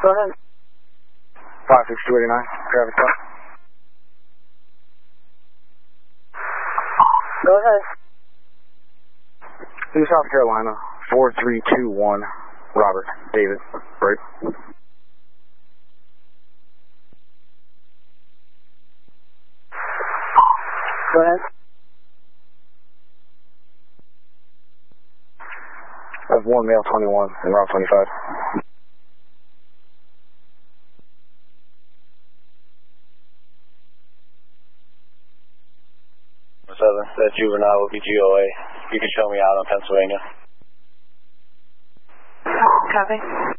Go ahead. 56289, traffic stop. Go ahead. New South Carolina, 4321, Robert, David, right? Go ahead. That's 1 male 21 and Route 25. 7, that juvenile will be GOA. You can show me out on Pennsylvania. Copy.